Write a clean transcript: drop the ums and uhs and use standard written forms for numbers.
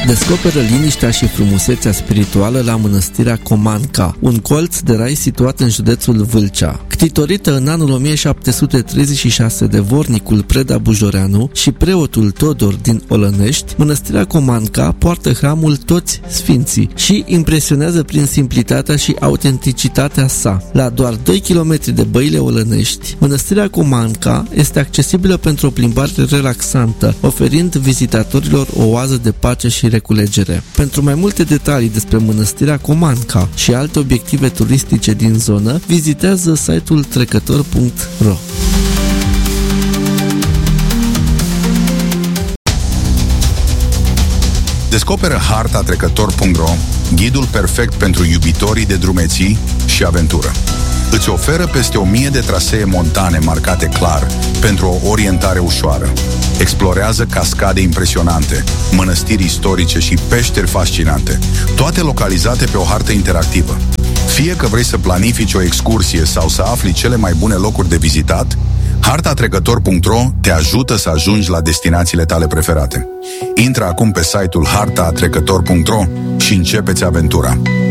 Descoperă liniștea și frumusețea spirituală la mănăstirea Comanca, un colț de rai situat în județul Vâlcea. Ctitorită în anul 1736 de vornicul Preda Bujoreanu și preotul Todor din Olănești, mănăstirea Comanca poartă hramul Toți Sfinții și impresionează prin simplitatea și autenticitatea sa. La doar 2 km de băile Olănești, mănăstirea Comanca este accesibilă pentru o plimbare relaxantă, oferind vizitatorilor o oază de pace și reculegere. Pentru mai multe detalii despre mănăstirea Comanca și alte obiective turistice din zonă, vizitează site-ul trecător.ro. Descoperă harta trecător.ro, ghidul perfect pentru iubitorii de drumeții și aventură. Îți oferă peste 1000 de trasee montane marcate clar pentru o orientare ușoară. Explorează cascade impresionante, mănăstiri istorice și peșteri fascinante, toate localizate pe o hartă interactivă. Fie că vrei să planifici o excursie sau să afli cele mai bune locuri de vizitat, hartatrecător.ro te ajută să ajungi la destinațiile tale preferate. Intră acum pe site-ul hartatrecător.ro și începe-ți aventura.